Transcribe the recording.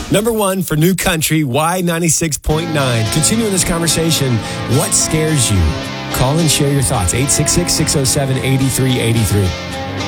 Number one for New Country, Y96.9. Continuing this conversation, what scares you? Call and share your thoughts. 866-607-8383.